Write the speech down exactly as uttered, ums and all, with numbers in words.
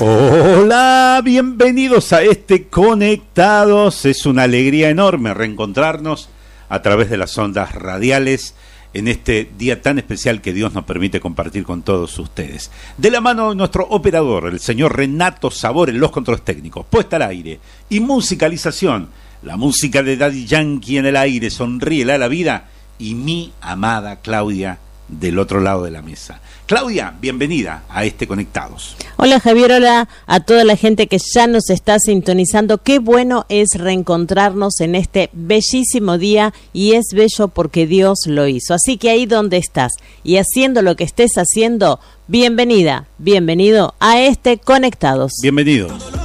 Hola, bienvenidos a este Conectados. Es una alegría enorme reencontrarnos a través de las ondas radiales en este día tan especial que Dios nos permite compartir con todos ustedes. De la mano de nuestro operador, el señor Renato Sabor en los controles técnicos, puesta al aire y musicalización. La música de Daddy Yankee en el aire, sonríela a la vida, y mi amada Claudia del otro lado de la mesa. Claudia, bienvenida a este Conectados. Hola Javier, hola a toda la gente que ya nos está sintonizando. Qué bueno es reencontrarnos en este bellísimo día, y es bello porque Dios lo hizo. Así que ahí donde estás y haciendo lo que estés haciendo, bienvenida, bienvenido a este Conectados. Bienvenido.